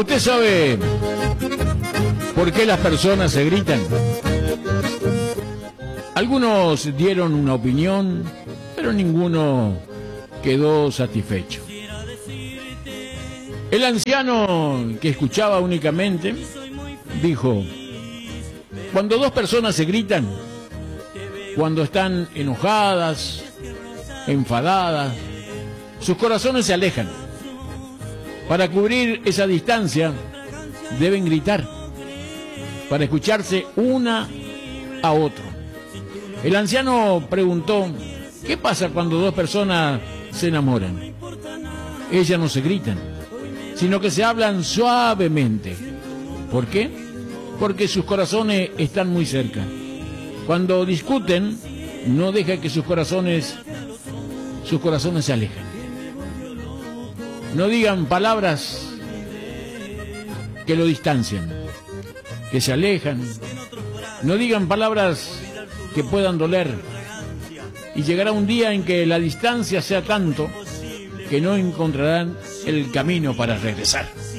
¿Usted sabe por qué las personas se gritan? Algunos dieron una opinión, pero ninguno quedó satisfecho. El anciano, que escuchaba únicamente, dijo: cuando dos personas se gritan, cuando están enojadas, enfadadas, sus corazones se alejan. Para cubrir esa distancia, deben gritar, para escucharse una a otro. El anciano preguntó: ¿qué pasa cuando dos personas se enamoran? Ellas no se gritan, sino que se hablan suavemente. ¿Por qué? Porque sus corazones están muy cerca. Cuando discuten, no deja que sus corazones se alejen. No digan palabras que lo distancian, que se alejan. No digan palabras que puedan doler. Y llegará un día en que la distancia sea tanto que no encontrarán el camino para regresar.